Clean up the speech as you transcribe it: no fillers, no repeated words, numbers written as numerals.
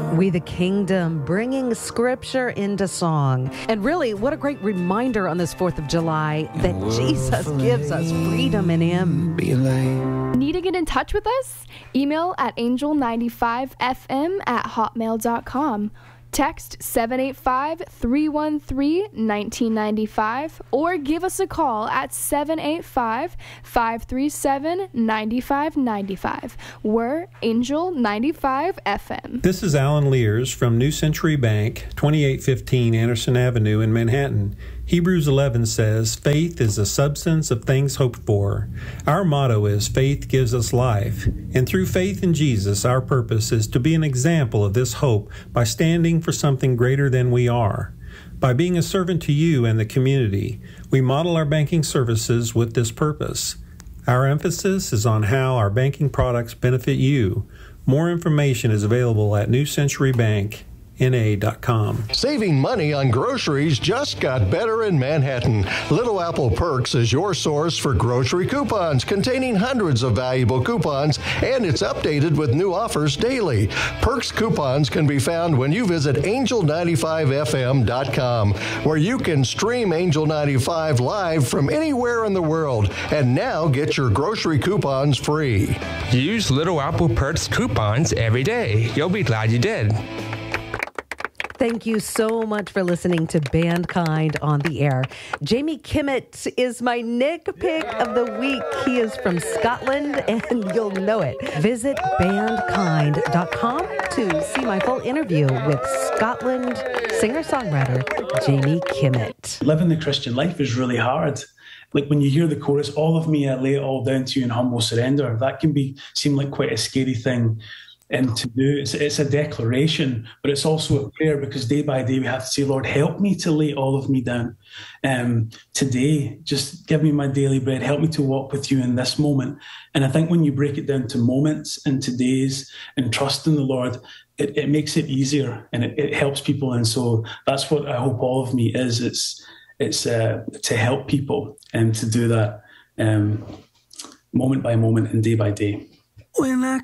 We the Kingdom, bringing scripture into song. And really, what a great reminder on this 4th of July that Jesus gives us freedom in Him. Need to get in touch with us? Email at angel95fm@hotmail.com. Text 785-313-1995 or give us a call at 785-537-9595. We're Angel 95 FM. This is Alan Lears from New Century Bank, 2815 Anderson Avenue in Manhattan. Hebrews 11 says, faith is the substance of things hoped for. Our motto is, faith gives us life. And through faith in Jesus, our purpose is to be an example of this hope by standing for something greater than we are. By being a servant to you and the community, we model our banking services with this purpose. Our emphasis is on how our banking products benefit you. More information is available at newcenturybank.com. NA.com. Saving money on groceries just got better in Manhattan. Little Apple Perks is your source for grocery coupons containing hundreds of valuable coupons, and it's updated with new offers daily. Perks coupons can be found when you visit angel95fm.com, where you can stream Angel 95 live from anywhere in the world, and now get your grocery coupons free. Use Little Apple Perks coupons every day. You'll be glad you did. Thank you so much for listening to Bandkind on the Air. Jamie Kimmett is my Nick pick of the week. He is from Scotland, and you'll know it. Visit bandkind.com to see my full interview with Scotland singer-songwriter Jamie Kimmett. Living the Christian life is really hard. Like when you hear the chorus, all of me, I lay it all down to you in humble surrender, that can seem like quite a scary thing. And to do, it's a declaration, but it's also a prayer, because day by day we have to say, Lord, help me to lay all of me down. Today, just give me my daily bread. Help me to walk with you in this moment. And I think when you break it down to moments and to days and trust in the Lord, it makes it easier, and it helps people. And so that's what I hope all of me is. It's to help people and to do that moment by moment and day by day. When I